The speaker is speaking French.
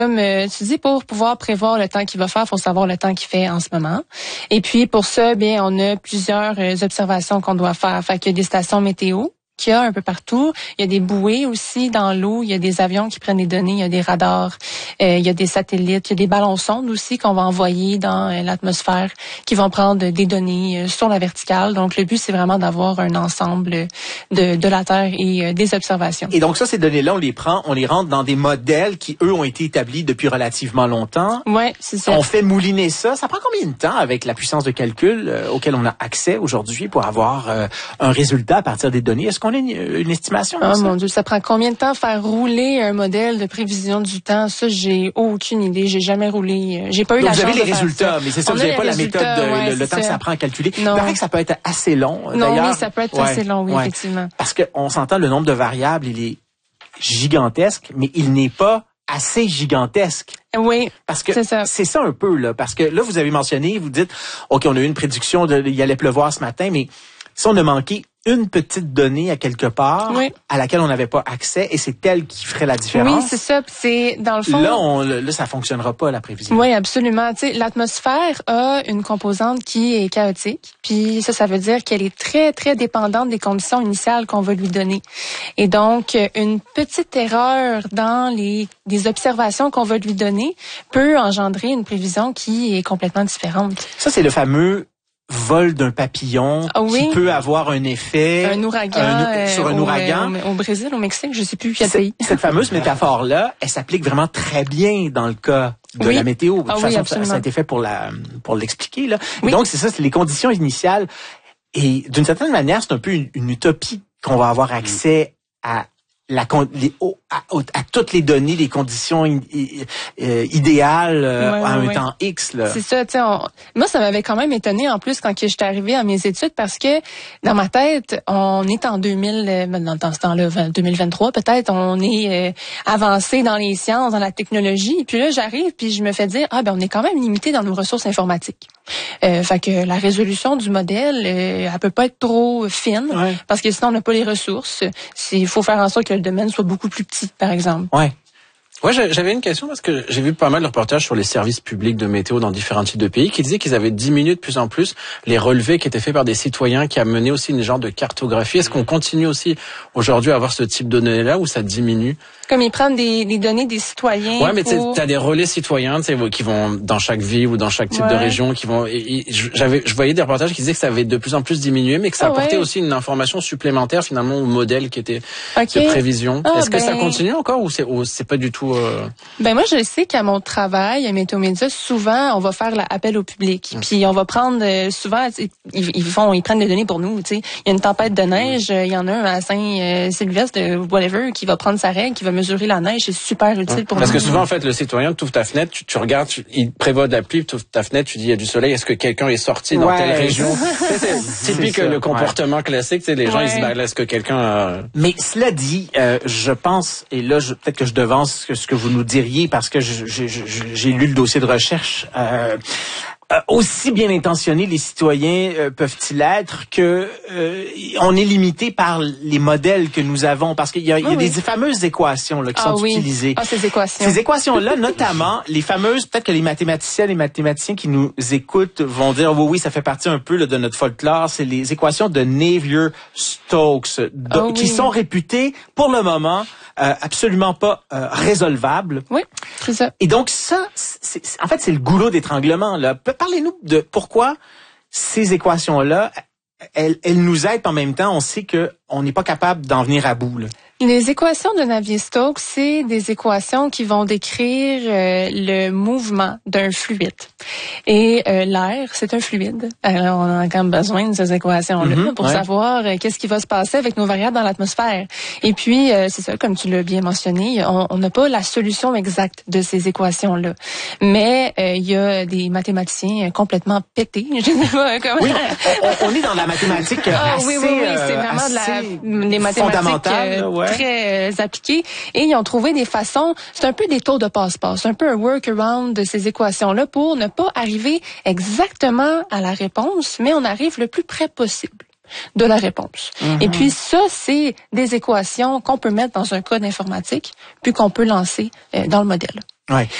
Comme tu dis, pour pouvoir prévoir le temps qu'il va faire, il faut savoir le temps qu'il fait en ce moment. Et puis pour ça, bien, on a plusieurs observations qu'on doit faire. Fait qu'il y a des stations météo qu'il y a un peu partout. Il y a des bouées aussi dans l'eau. Il y a des avions qui prennent des données. Il y a des radars. Il y a des satellites. Il y a des ballons sondes aussi qu'on va envoyer dans l'atmosphère qui vont prendre des données sur la verticale. Donc, le but, c'est vraiment d'avoir un ensemble de la Terre et des observations. Et donc ça, ces données-là, on les rentre dans des modèles qui, eux, ont été établis depuis relativement longtemps. Oui, c'est ça. On fait mouliner ça. Ça prend combien de temps avec la puissance de calcul auquel on a accès aujourd'hui pour avoir un résultat à partir des données? Est-ce qu'on a une estimation? Oh mon Dieu, ça prend combien de temps faire rouler un modèle de prévision du temps? Ça, j'ai aucune idée. J'ai jamais roulé. J'ai pas eu la chance de faire ça. Vous avez les résultats, mais c'est ça, vous n'avez pas la méthode, le temps que ça prend à calculer. Il paraît que ça peut être assez long. Non, oui, ça peut être assez long, oui, effectivement. Parce qu'on s'entend, le nombre de variables, il est gigantesque, mais il n'est pas assez gigantesque. Oui, parce que c'est ça un peu, là. Parce que là, vous avez mentionné, vous dites, OK, on a eu une prédiction, il allait pleuvoir ce matin, mais si on a manqué une petite donnée à quelque part à laquelle on n'avait pas accès et c'est elle qui ferait la différence. Oui, c'est ça. C'est dans le fond. Là, ça fonctionnera pas la prévision. Oui, absolument. Tu sais, l'atmosphère a une composante qui est chaotique. Puis ça veut dire qu'elle est très très dépendante des conditions initiales qu'on va lui donner. Et donc une petite erreur dans des observations qu'on va lui donner peut engendrer une prévision qui est complètement différente. Ça, c'est le fameux vol d'un papillon qui peut avoir un effet un ouragan sur un ouragan au Brésil, au Mexique, je sais plus quel pays. Cette fameuse métaphore là, elle s'applique vraiment très bien dans le cas de la météo. De toute façon, ça a été fait pour l'expliquer là. Et donc c'est les conditions initiales et d'une certaine manière, c'est un peu une utopie qu'on va avoir accès à toutes les données, les conditions idéales à un temps X. Là. C'est ça, tu sais. Moi, ça m'avait quand même étonné en plus quand j'étais arrivée à mes études parce que dans ma tête, on est en dans ce temps-là, 2023 peut-être, on est avancé dans les sciences, dans la technologie. Puis là, j'arrive puis je me fais dire on est quand même limité dans nos ressources informatiques. Fait que la résolution du modèle, elle peut pas être trop fine parce que sinon on n'a pas les ressources. Il faut faire en sorte que le domaine soit beaucoup plus petit, par exemple. Ouais. Ouais, j'avais une question parce que j'ai vu pas mal de reportages sur les services publics de météo dans différents types de pays qui disaient qu'ils avaient diminué de plus en plus les relevés qui étaient faits par des citoyens qui amenaient aussi une genre de cartographie. Est-ce qu'on continue aussi aujourd'hui à avoir ce type de données-là ou ça diminue? Comme ils prennent des données des citoyens. Ouais, mais t'as des relais citoyens, qui vont dans chaque ville ou dans chaque type de région, qui vont. Je voyais des reportages qui disaient que ça avait de plus en plus diminué, mais que ça apportait aussi une information supplémentaire finalement au modèle qui était de prévision. Est-ce que ça continue encore ou c'est pas du tout? Ben moi je sais qu'à mon travail à Météo Média, souvent on va faire l'appel au public, puis on va prendre souvent ils prennent des données pour nous. Tu sais, il y a une tempête de neige, il y en a un à Saint-Sylvestre, whatever, qui va prendre sa règle, qui va mesurer la neige, c'est super utile pour nous. Parce que souvent, en fait, le citoyen, tu ouvres ta fenêtre, tu regardes, il prévoit de la pluie, tu ouvres ta fenêtre, tu dis, il y a du soleil, est-ce que quelqu'un est sorti dans telle région? C'est typique le comportement classique, les gens, ils se disent, là, est-ce que quelqu'un Mais cela dit, je pense, et là, peut-être que je devance ce que vous nous diriez, parce que j'ai lu le dossier de recherche, aussi bien intentionnés les citoyens peuvent-ils être que on est limité par les modèles que nous avons parce qu'il y a des fameuses équations là qui sont utilisées. Ces équations-là, notamment les fameuses, peut-être que les mathématiciens, les mathématiciens qui nous écoutent vont dire oui, ça fait partie un peu là, de notre folklore. C'est les équations de Navier-Stokes qui sont réputées pour le moment absolument pas résolvables. Oui, c'est ça. Et donc ça, en fait, c'est le goulot d'étranglement là. Parlez-nous de pourquoi ces équations-là, elles nous aident en même temps. On sait que on n'est pas capable d'en venir à bout. Là. Les équations de Navier-Stokes, c'est des équations qui vont décrire le mouvement d'un fluide. Et l'air, c'est un fluide. Alors, on a quand même besoin de ces équations-là pour savoir qu'est-ce qui va se passer avec nos variables dans l'atmosphère. Et puis, c'est ça, comme tu l'as bien mentionné, on n'a pas la solution exacte de ces équations-là. Mais il y a des mathématiciens complètement pétés. Je sais pas comment. Oui, on est dans la mathématique assez, oui, c'est vraiment des mathématiques très appliquées. Et ils ont trouvé des façons, c'est un peu des tours de passe-passe, un peu un workaround de ces équations-là pour ne pas arriver exactement à la réponse, mais on arrive le plus près possible. de la réponse. Et puis ça, c'est des équations qu'on peut mettre dans un code informatique, puis qu'on peut lancer dans le modèle. Ouais.